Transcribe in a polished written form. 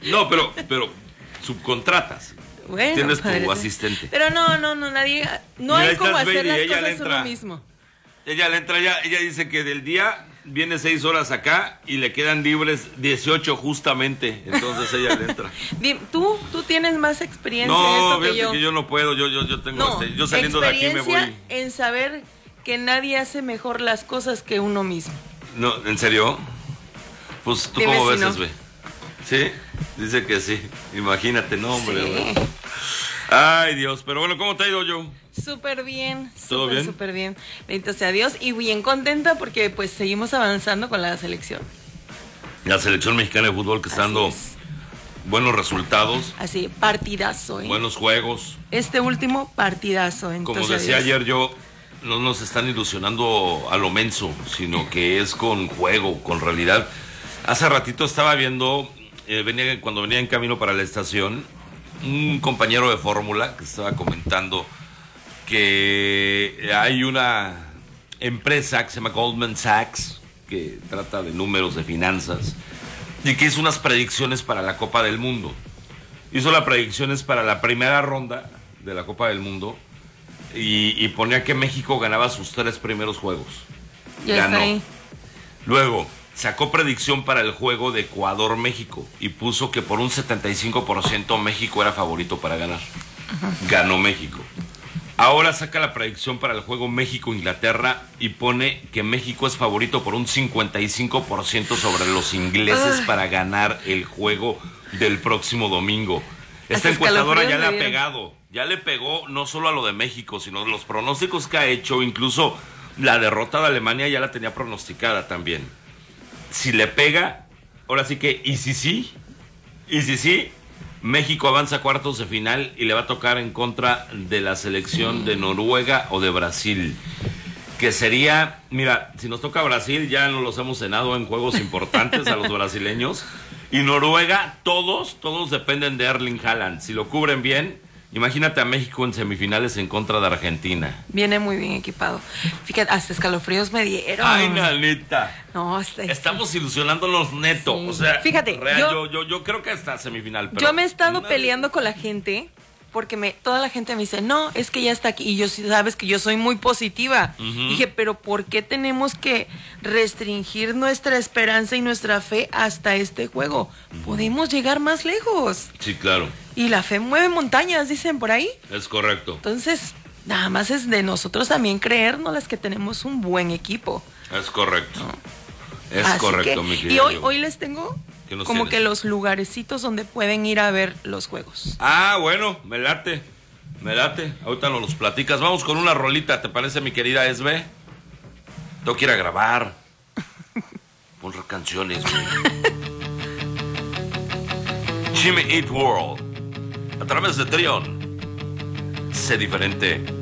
No, pero subcontratas. Bueno, tienes tu padre, asistente. Pero nadie, no Mira, hay como estás hacer Betty, las ella le cosas entra. uno mismo. Ella le entra, ella dice que del día viene 6 horas acá y le quedan libres 18 justamente. Entonces ella le entra. Tú tienes más experiencia en No, esto que fíjate yo. que yo no puedo, yo tengo, No, yo saliendo de aquí me voy. experiencia en saber que nadie hace mejor las cosas que uno mismo. No, ¿en serio? Pues tú Dime cómo si ves, no. Esbe. ¿Sí? Dice que sí. Imagínate, no, hombre. Sí. hombre. Ay, Dios. Pero bueno, ¿cómo te ha ido, yo? Súper bien. ¿Todo bien? Súper bien. Bendito sea Dios. Y bien contenta porque pues seguimos avanzando con la selección. La selección mexicana de fútbol que está dando buenos resultados, Así, partidazo, ¿eh? buenos juegos. Este último partidazo. Como Entonces, decía ayer yo, no nos están ilusionando a lo menso, sino que es con juego, con realidad. Hace ratito estaba viendo, cuando venía en camino para la estación, un compañero de fórmula que estaba comentando que hay una empresa que se llama Goldman Sachs, que trata de números, de finanzas, y que hizo unas predicciones para la Copa del Mundo. Hizo las predicciones para la primera ronda de la Copa del Mundo y ponía que México ganaba sus 3 primeros juegos. ya Ganó. está ahí. Luego sacó predicción para el juego de Ecuador-México y puso que por un 75% México era favorito para ganar. Ganó México. Ahora saca la predicción para el juego México-Inglaterra y pone que México es favorito por un 55% sobre los ingleses para ganar el juego del próximo domingo. Esta Hasta encuestadora ya escalofríos le ha me dieron. pegado, ya le pegó no solo a lo de México, sino los pronósticos que ha hecho, incluso la derrota de Alemania ya la tenía pronosticada también. Si le pega, ahora sí que, y si sí, México avanza a cuartos de final y le va a tocar en contra de la selección de Noruega o de Brasil. Que sería, mira, si nos toca Brasil, ya nos los hemos cenado en juegos importantes a los brasileños. Y Noruega, todos dependen de Erling Haaland. Si lo cubren bien, imagínate a México en semifinales en contra de Argentina. Viene muy bien equipado. Fíjate, hasta escalofríos me dieron. Ay, nanita. No, Estamos ilusionándonos neto. Sí. O sea, Fíjate, real, yo creo que hasta semifinal. Pero yo me he estado peleando con la gente porque toda la gente me dice, no, es que ya está aquí. Y yo, sabes que yo soy muy positiva. Dije, pero ¿por qué tenemos que restringir nuestra esperanza y nuestra fe hasta este juego? Podemos llegar más lejos. Sí, claro. Y la fe mueve montañas, dicen por ahí. Es correcto. Entonces, nada más es de nosotros también creernos las que tenemos un buen equipo. Es correcto. Es Así correcto, que, mi y querido. hoy les tengo ¿Qué nos como tienes? que los lugarecitos donde pueden ir a ver los juegos. Ah, bueno, me late. Ahorita nos los platicas. Vamos con una rolita, ¿te parece, mi querida Esbe? Tengo que ir a grabar. Pon canciones, güey. Jimmy Eat World. A través de Trion. Sé diferente.